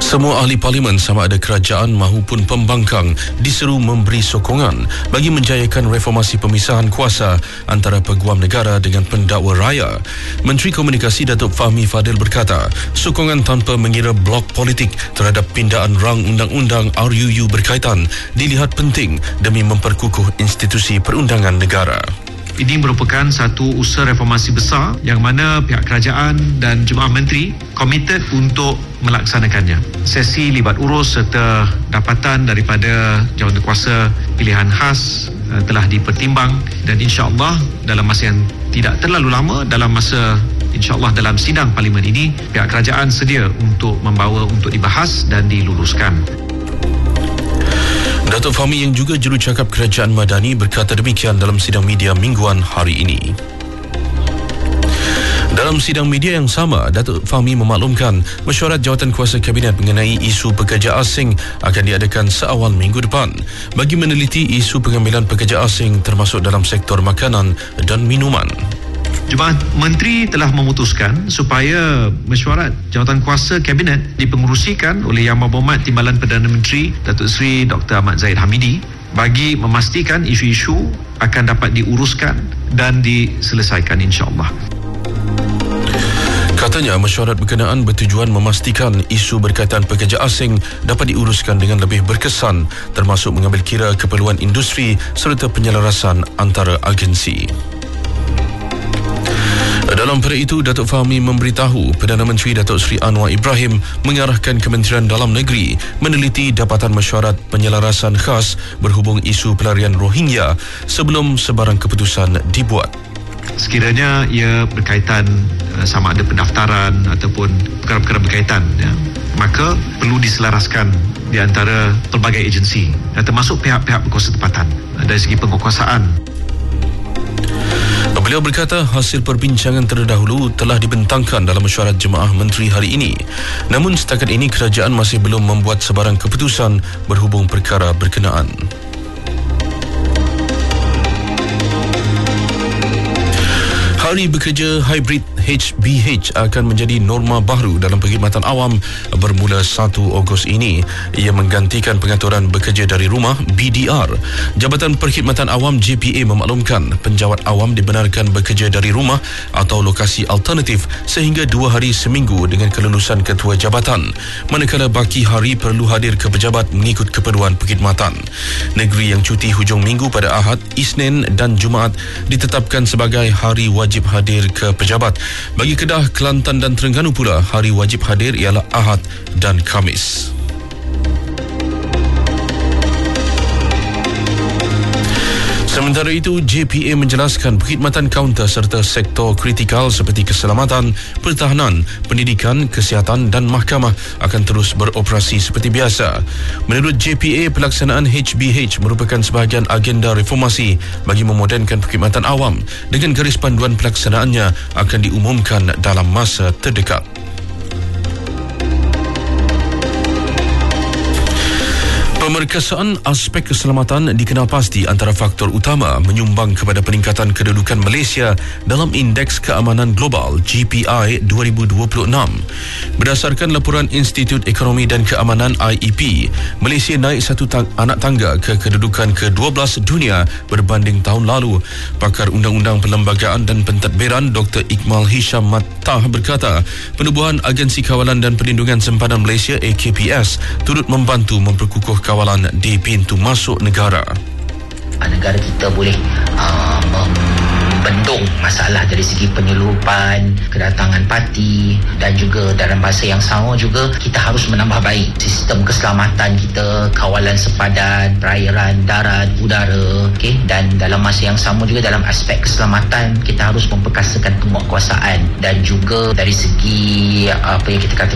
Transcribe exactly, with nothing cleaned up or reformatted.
Semua ahli parlimen sama ada kerajaan maupun pembangkang diseru memberi sokongan bagi menjayakan reformasi pemisahan kuasa antara peguam negara dengan pendakwa raya. Menteri Komunikasi Datuk Fahmi Fadil berkata, sokongan tanpa mengira blok politik terhadap pindaan rang undang-undang R U U berkaitan dilihat penting demi memperkukuh institusi perundangan negara. Ini merupakan satu usaha reformasi besar yang mana pihak kerajaan dan Jemaah Menteri komited untuk melaksanakannya. Sesi libat urus serta dapatan daripada jawatankuasa pilihan khas uh, telah dipertimbang dan insya-Allah dalam masa yang tidak terlalu lama, dalam masa insya-Allah dalam sidang parlimen ini, pihak kerajaan sedia untuk membawa untuk dibahas dan diluluskan. Datuk Fahmi yang juga jurucakap Kerajaan Madani berkata demikian dalam sidang media mingguan hari ini. Dalam sidang media yang sama, Datuk Fahmi memaklumkan mesyuarat jawatankuasa Kabinet mengenai isu pekerja asing akan diadakan seawal minggu depan bagi meneliti isu pengambilan pekerja asing termasuk dalam sektor makanan dan minuman. Jemaah Menteri telah memutuskan supaya mesyuarat jawatankuasa Kabinet dipengerusikan oleh Yang Berhormat Timbalan Perdana Menteri Datuk Seri Doktor Ahmad Zahid Hamidi bagi memastikan isu-isu akan dapat diuruskan dan diselesaikan insya-Allah. Katanya mesyuarat berkenaan bertujuan memastikan isu berkaitan pekerja asing dapat diuruskan dengan lebih berkesan termasuk mengambil kira keperluan industri serta penyelarasan antara agensi. Dalam perkara itu, Datuk Fahmi memberitahu Perdana Menteri Datuk Seri Anwar Ibrahim mengarahkan Kementerian Dalam Negeri meneliti dapatan mesyuarat penyelarasan khas berhubung isu pelarian Rohingya sebelum sebarang keputusan dibuat. Sekiranya ia berkaitan sama ada pendaftaran ataupun perkara-perkara berkaitan, ya, maka perlu diselaraskan di antara pelbagai agensi termasuk pihak-pihak berkuasa tempatan dari segi penguasaan. Beliau berkata hasil perbincangan terdahulu telah dibentangkan dalam mesyuarat Jemaah Menteri hari ini. Namun setakat ini kerajaan masih belum membuat sebarang keputusan berhubung perkara berkenaan. Hari bekerja hybrid H B H akan menjadi norma baru dalam perkhidmatan awam bermula satu Ogos ini. Ia menggantikan pengaturan bekerja dari rumah B D R. Jabatan Perkhidmatan Awam J P A memaklumkan penjawat awam dibenarkan bekerja dari rumah atau lokasi alternatif sehingga dua hari seminggu dengan kelulusan ketua jabatan. Manakala baki hari perlu hadir ke pejabat mengikut keperluan perkhidmatan. Negeri yang cuti hujung minggu pada Ahad, Isnin dan Jumaat ditetapkan sebagai hari wajib hadir ke pejabat. Bagi Kedah, Kelantan dan Terengganu pula, hari wajib hadir ialah Ahad dan Khamis. Sementara itu, J P A menjelaskan perkhidmatan kaunter serta sektor kritikal seperti keselamatan, pertahanan, pendidikan, kesihatan dan mahkamah akan terus beroperasi seperti biasa. Menurut J P A, pelaksanaan H B H merupakan sebahagian agenda reformasi bagi memodernkan perkhidmatan awam dengan garis panduan pelaksanaannya akan diumumkan dalam masa terdekat. Pemerkasaan aspek keselamatan dikenal pasti antara faktor utama menyumbang kepada peningkatan kedudukan Malaysia dalam Indeks Keamanan Global G P I dua ribu dua puluh enam. Berdasarkan laporan Institut Ekonomi dan Keamanan I E P, Malaysia naik satu tang- anak tangga ke kedudukan ke dua belas dunia berbanding tahun lalu. Pakar Undang-Undang Perlembagaan dan Pentadbiran Doktor Iqmal Hisham Mattah berkata, penubuhan Agensi Kawalan dan Perlindungan Sempadan Malaysia A K P S turut membantu memperkukuh kawalan kawalan di pintu masuk negara. Negara kita boleh uh, membendung masalah dari segi penyeludupan, kedatangan parti dan juga dalam bahasa yang sama juga kita harus menambah baik sistem keselamatan kita, kawalan sempadan, perairan, darat, udara, okay? Dan dalam masa yang sama juga dalam aspek keselamatan kita harus memperkasakan penguatkuasaan dan juga dari segi apa yang kita kata